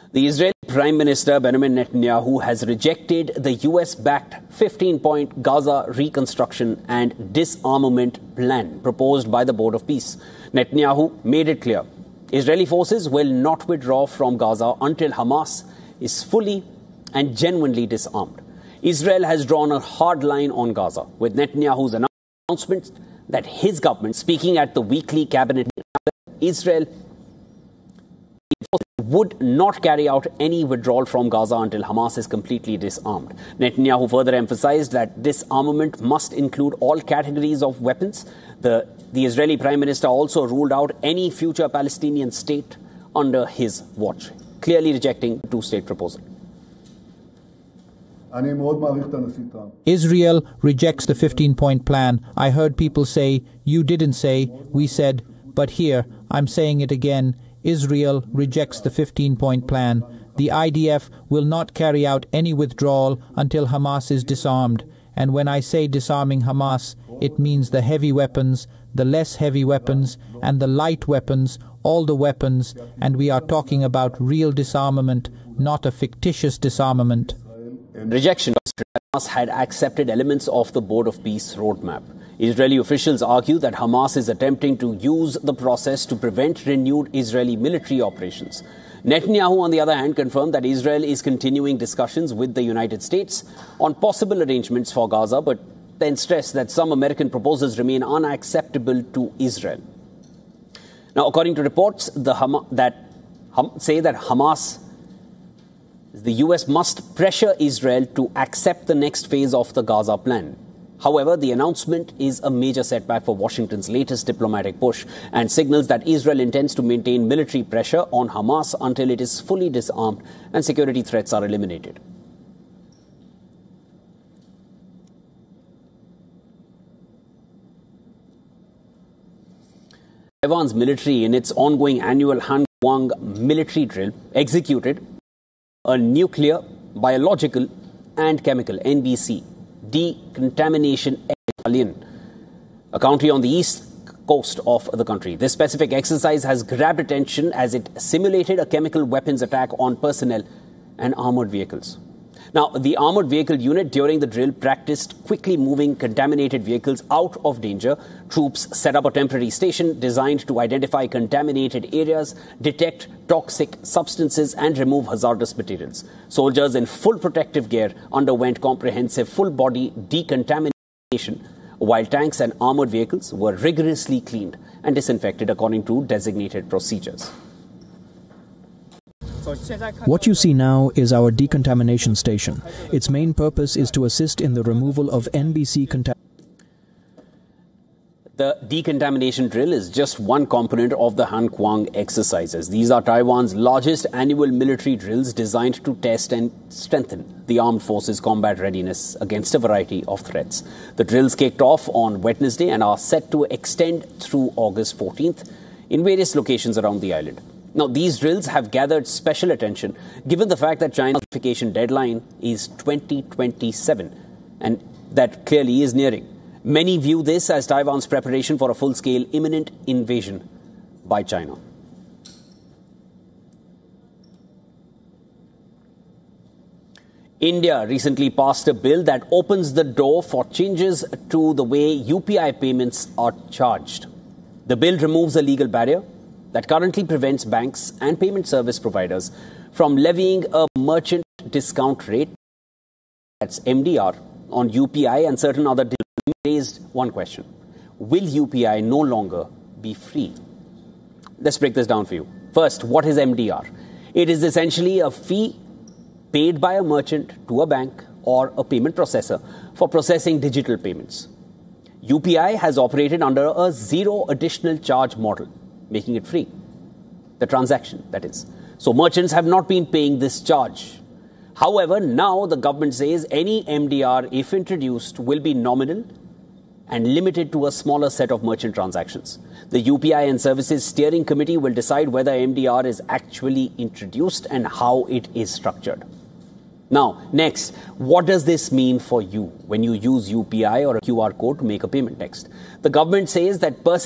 The Israeli Prime Minister Benjamin Netanyahu has rejected the US-backed 15-point Gaza reconstruction and disarmament plan proposed by the Board of Peace. Netanyahu made it clear Israeli forces will not withdraw from Gaza until Hamas is fully and genuinely disarmed. Israel has drawn a hard line on Gaza, with Netanyahu's announcement that his government, speaking at the weekly cabinet, Israel would not carry out any withdrawal from Gaza until Hamas is completely disarmed. Netanyahu further emphasized that disarmament must include all categories of weapons. The Israeli Prime Minister also ruled out any future Palestinian state under his watch, clearly rejecting the two-state proposal. Israel rejects the 15-point plan. I heard people say, you didn't say, we said, but here, I'm saying it again. Israel rejects the 15-point plan. The IDF will not carry out any withdrawal until Hamas is disarmed. And when I say disarming Hamas, it means the heavy weapons, the less heavy weapons, and the light weapons, all the weapons, and we are talking about real disarmament, not a fictitious disarmament. Rejection. Hamas had accepted elements of the Board of Peace roadmap. Israeli officials argue that Hamas is attempting to use the process to prevent renewed Israeli military operations. Netanyahu, on the other hand, confirmed that Israel is continuing discussions with the United States on possible arrangements for Gaza, but then stressed that some American proposals remain unacceptable to Israel. Now, according to reports, the US must pressure Israel to accept the next phase of the Gaza plan. However, the announcement is a major setback for Washington's latest diplomatic push and signals that Israel intends to maintain military pressure on Hamas until it is fully disarmed and security threats are eliminated. Taiwan's military, in its ongoing annual Han Kuang military drill, executed a nuclear, biological and chemical (NBC) decontamination battalion, a country on the east coast of the country. This specific exercise has grabbed attention as it simulated a chemical weapons attack on personnel and armored vehicles. Now, the armored vehicle unit during the drill practiced quickly moving contaminated vehicles out of danger. Troops set up a temporary station designed to identify contaminated areas, detect toxic substances and remove hazardous materials. Soldiers in full protective gear underwent comprehensive full-body decontamination, while tanks and armored vehicles were rigorously cleaned and disinfected according to designated procedures. What you see now is our decontamination station. Its main purpose is to assist in the removal of NBC contamination. The decontamination drill is just one component of the Han Kuang exercises. These are Taiwan's largest annual military drills designed to test and strengthen the armed forces' combat readiness against a variety of threats. The drills kicked off on Wednesday and are set to extend through August 14th in various locations around the island. Now, these drills have gathered special attention given the fact that China's notification deadline is 2027, and that clearly is nearing. Many view this as Taiwan's preparation for a full-scale imminent invasion by China. India recently passed a bill that opens the door for changes to the way UPI payments are charged. The bill removes a legal barrier that currently prevents banks and payment service providers from levying a merchant discount rate, that's MDR, on UPI and certain other deals. Raised one question: will UPI no longer be free? Let's break this down for you. First, what is MDR? It is essentially a fee paid by a merchant to a bank or a payment processor for processing digital payments. UPI has operated under a zero additional charge model, making it free. The transaction, that is. So merchants have not been paying this charge. However, now the government says any MDR, if introduced, will be nominal and limited to a smaller set of merchant transactions. The UPI and Services Steering Committee will decide whether MDR is actually introduced and how it is structured. Now, next, what does this mean for you when you use UPI or a QR code to make a payment next? The government says that